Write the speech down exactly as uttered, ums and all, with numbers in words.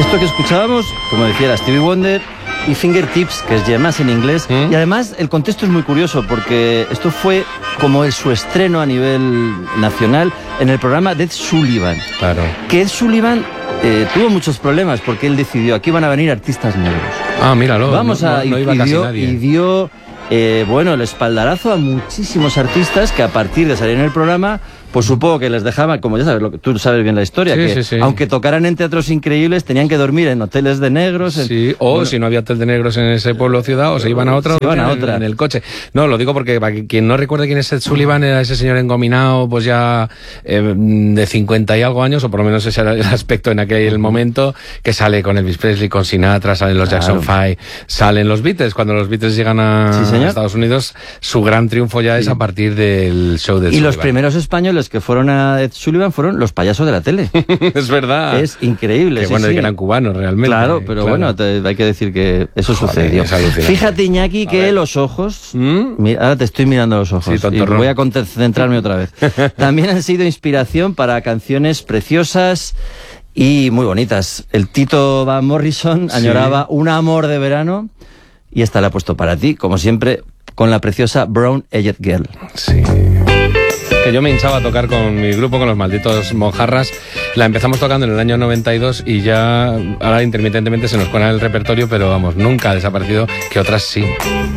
Esto que escuchábamos, como decía, era Stevie Wonder y Fingertips, que es Yemas en inglés. ¿Mm? Y además el contexto es muy curioso porque esto fue como el, su estreno a nivel nacional en el programa de Ed Sullivan. Claro. Que Ed Sullivan eh, tuvo muchos problemas porque él decidió, aquí van a venir artistas negros. Ah, míralo. Vamos no, a... no, no iba y, casi dio, nadie. y dio, eh, bueno, el espaldarazo a muchísimos artistas que a partir de salir en el programa... Pues supongo que les dejaban, como ya sabes, lo que tú sabes bien la historia, sí, que sí, sí. aunque tocaran en teatros increíbles, tenían que dormir en hoteles de negros. En... Sí, o bueno, si no había hotel de negros en ese pueblo o ciudad, o se iban a otra, se o iban a en, otra. en el coche. No, lo digo porque para quien no recuerde quién es Ed Sullivan, era ese señor engominado, pues ya eh, de cincuenta y algo años, o por lo menos ese era el aspecto en aquel momento, que sale con Elvis Presley, con Sinatra, salen los Jackson claro. Five, salen los Beatles. Cuando los Beatles llegan a sí, Estados Unidos, su gran triunfo ya sí. es a partir del show de Ed Y Sullivan. los primeros españoles que fueron a Ed Sullivan fueron los payasos de la tele. Es verdad. Es increíble. Que sí, bueno, sí. que eran cubanos realmente. Claro, pero claro. bueno, te, hay que decir que eso Joder, sucedió. Fíjate, Iñaki, a que ver. los ojos... ¿Mm? Mira, ahora te estoy mirando a los ojos. Sí, y voy a concentrarme otra vez. También han sido inspiración para canciones preciosas y muy bonitas. El Tito Van Morrison añoraba sí. un amor de verano y esta la he puesto para ti, como siempre, con la preciosa Brown Eyed Girl. Sí... que yo me hinchaba a tocar con mi grupo, con los Malditos Monjarras. La empezamos tocando en el año noventa y dos y ya ahora intermitentemente se nos cuela el repertorio, pero vamos, nunca ha desaparecido, que otras sí.